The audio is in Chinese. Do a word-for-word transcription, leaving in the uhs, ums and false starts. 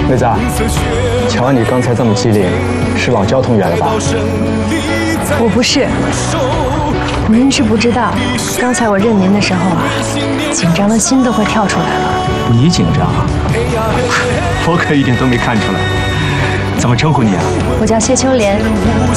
妹子啊，瞧你刚才这么机灵，是往交通员了吧？ 我不是，您是不知道，刚才我认您的时候啊，紧张的心都快跳出来了。 你紧张？我可一点都没看出来。怎么称呼你啊？ 我叫谢秋莲。